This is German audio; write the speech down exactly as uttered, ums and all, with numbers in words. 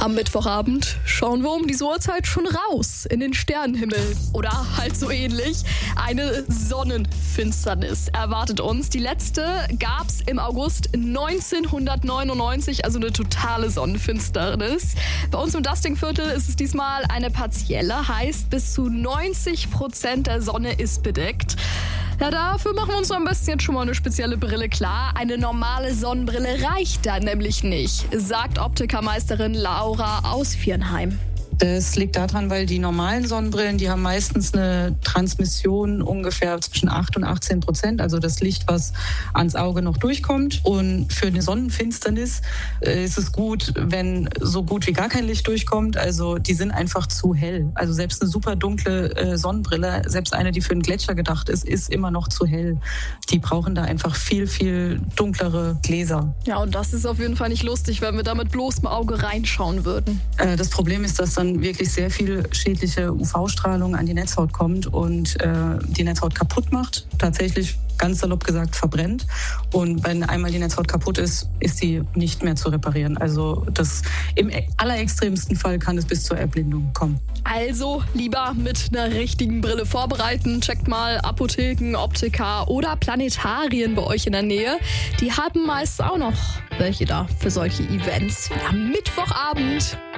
Am Mittwochabend schauen wir um diese Uhrzeit schon raus in den Sternenhimmel. Oder halt so ähnlich. Eine Sonnenfinsternis erwartet uns. Die letzte gab's im August neunzehnhundertneunundneunzig, also eine totale Sonnenfinsternis. Bei uns im Dustingviertel ist es diesmal eine partielle, heißt bis zu neunzig Prozent der Sonne ist bedeckt. Ja, dafür machen wir uns so am besten jetzt schon mal eine spezielle Brille klar. Eine normale Sonnenbrille reicht da nämlich nicht, sagt Optikermeisterin Laura aus Viernheim. Das liegt daran, weil die normalen Sonnenbrillen, die haben meistens eine Transmission ungefähr zwischen acht und achtzehn Prozent, also das Licht, was ans Auge noch durchkommt. Und für eine Sonnenfinsternis äh, ist es gut, wenn so gut wie gar kein Licht durchkommt. Also die sind einfach zu hell. Also selbst eine super dunkle äh, Sonnenbrille, selbst eine, die für einen Gletscher gedacht ist, ist immer noch zu hell. Die brauchen da einfach viel, viel dunklere Gläser. Ja, und das ist auf jeden Fall nicht lustig, wenn wir da mit bloßem Auge reinschauen würden. Äh, das Problem ist, dass dann wirklich sehr viel schädliche U V-Strahlung an die Netzhaut kommt und äh, die Netzhaut kaputt macht, tatsächlich ganz salopp gesagt verbrennt. Und wenn einmal die Netzhaut kaputt ist, ist sie nicht mehr zu reparieren. Also das im allerextremsten Fall kann es bis zur Erblindung kommen. Also lieber mit einer richtigen Brille vorbereiten. Checkt mal Apotheken, Optiker oder Planetarien bei euch in der Nähe. Die haben meist auch noch welche da für solche Events wie am Mittwochabend.